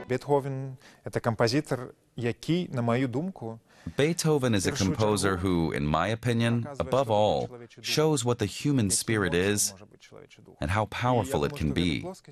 Бетховен – это композитор, який, на мою думку, Beethoven is a composer who, in my opinion, above all, shows what the human spirit is and how powerful it can be.